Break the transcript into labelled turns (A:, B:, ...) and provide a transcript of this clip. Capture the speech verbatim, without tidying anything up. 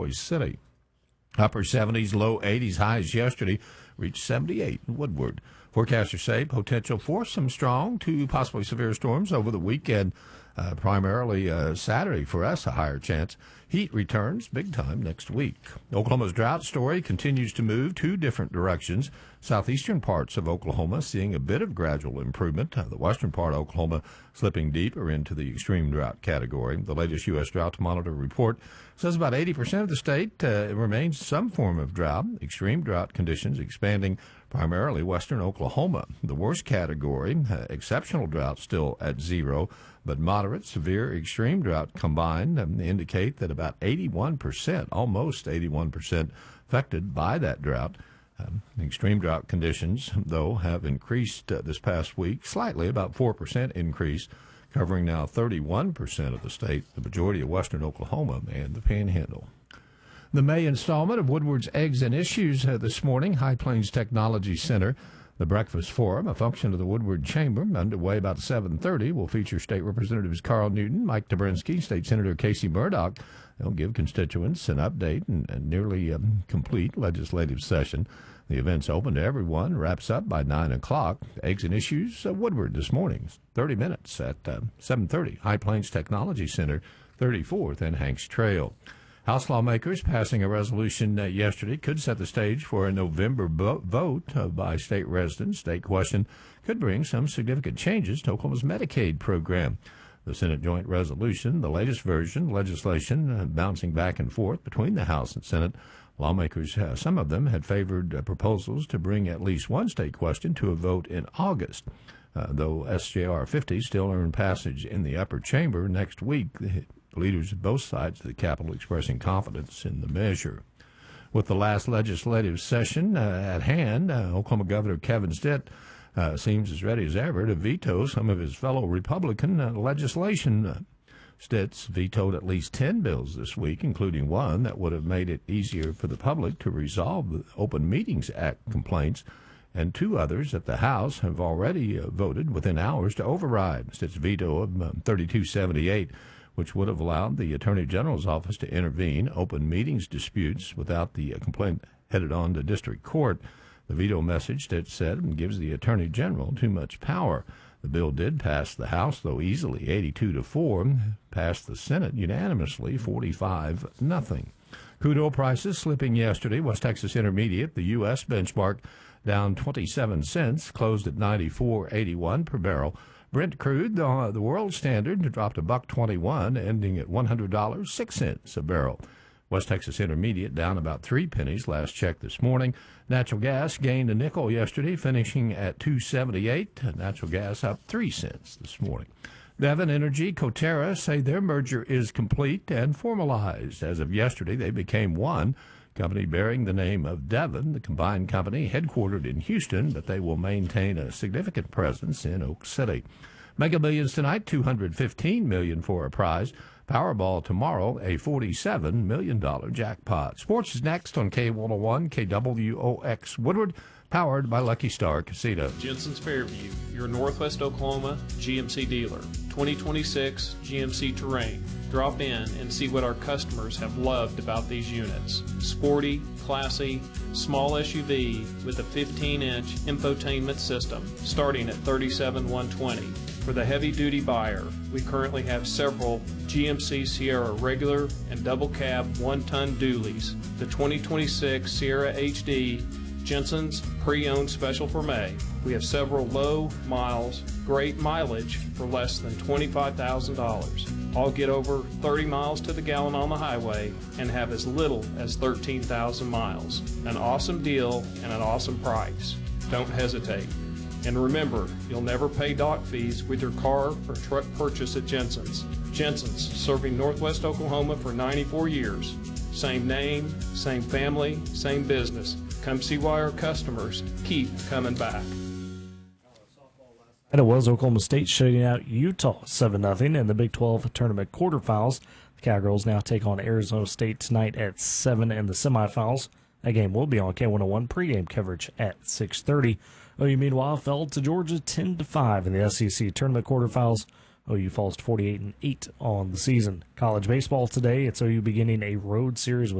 A: Boise City. Upper seventies, low eighties, highs yesterday reached seventy-eight in Woodward. Forecasters say potential for some strong to possibly severe storms over the weekend, uh, primarily uh, Saturday for us, a higher chance. Heat returns big time next week. Oklahoma's drought story continues to move two different directions. Southeastern parts of Oklahoma seeing a bit of gradual improvement. Uh, the western part of Oklahoma slipping deeper into the extreme drought category. The latest U S Drought Monitor report says about eighty percent of the state uh, remains some form of drought. Extreme drought conditions expanding primarily western Oklahoma. The worst category, uh, exceptional drought, still at zero, but moderate, severe, extreme drought combined um, indicate that about eighty-one percent, almost eighty-one percent, affected by that drought. Um, extreme drought conditions, though, have increased uh, this past week, slightly, about four percent increase, covering now thirty-one percent of the state, the majority of western Oklahoma, and the Panhandle. The May installment of Woodward's Eggs and Issues uh, this morning, High Plains Technology Center. The Breakfast Forum, a function of the Woodward Chamber, underway about seven thirty, will feature State Representatives Carl Newton, Mike Dobrinsky, State Senator Casey Murdoch. They'll give constituents an update and a nearly um, complete legislative session. The event's open to everyone, wraps up by nine o'clock. Eggs and Issues, uh, Woodward this morning, thirty minutes at uh, seven thirty, High Plains Technology Center, thirty-fourth and Hanks Trail. House lawmakers passing a resolution uh, yesterday could set the stage for a November bo- vote uh, by state residents. State question could bring some significant changes to Oklahoma's Medicaid program. The Senate joint resolution, the latest version, legislation uh, bouncing back and forth between the House and Senate. Lawmakers, uh, some of them had favored uh, proposals to bring at least one state question to a vote in August. Uh, though S J R fifty still earned passage in the upper chamber next week, leaders of both sides of the Capitol expressing confidence in the measure. With the last legislative session uh, at hand, uh, Oklahoma Governor Kevin Stitt uh, seems as ready as ever to veto some of his fellow Republican uh, legislation. Stitt's vetoed at least ten bills this week, including one that would have made it easier for the public to resolve the Open Meetings Act complaints, and two others that the House have already uh, voted within hours to override. Stitt's veto of um, thirty-two seventy-eight, which would have allowed the Attorney General's office to intervene open meetings disputes without the uh, complaint headed on to district court. The veto message, that said, gives the Attorney General too much power. The bill did pass the House, though easily, eighty-two to four, passed the Senate unanimously, forty-five nothing. Crude oil prices slipping yesterday. West Texas Intermediate, the U S benchmark, down twenty-seven cents, closed at ninety-four eighty-one per barrel. Brent crude, uh, the world standard, dropped a buck twenty-one, ending at one hundred dollars and six cents a barrel. West Texas Intermediate down about three pennies last check this morning. Natural gas gained a nickel yesterday, finishing at two seventy-eight. Natural gas up three cents this morning. Devon Energy, Coterra say their merger is complete and formalized. As of yesterday, they became one company bearing the name of Devon, the combined company headquartered in Houston, but they will maintain a significant presence in Oak City. Mega Millions tonight, two hundred fifteen million dollars for a prize. Powerball tomorrow, a forty-seven million dollars jackpot. Sports is next on K one oh one, K W O X Woodward, powered by Lucky Star Casino.
B: Jensen's Fairview, your Northwest Oklahoma G M C dealer. twenty twenty-six G M C Terrain. Drop in and see what our customers have loved about these units. Sporty, classy, small S U V with a fifteen inch infotainment system starting at thirty-seven thousand one hundred twenty dollars. For the heavy-duty buyer, we currently have several G M C Sierra regular and double cab one-ton dualies. The twenty twenty-six Sierra H D, Jensen's pre-owned special for May. We have several low miles, great mileage for less than twenty-five thousand dollars. All get over thirty miles to the gallon on the highway and have as little as thirteen thousand miles. An awesome deal and an awesome price. Don't hesitate. And remember, you'll never pay dock fees with your car or truck purchase at Jensen's. Jensen's, serving Northwest Oklahoma for ninety-four years. Same name, same family, same business. Come see why our customers keep coming back.
C: And it was Oklahoma State shutting out Utah seven nothing in the Big twelve tournament quarterfinals. The Cowgirls now take on Arizona State tonight at seven in the semifinals. That game will be on K one oh one pregame coverage at six thirty. O U, meanwhile, fell to Georgia ten to five in the S E C tournament quarterfinals. O U falls to forty-eight and eight on the season. College baseball today, it's O U beginning a road series with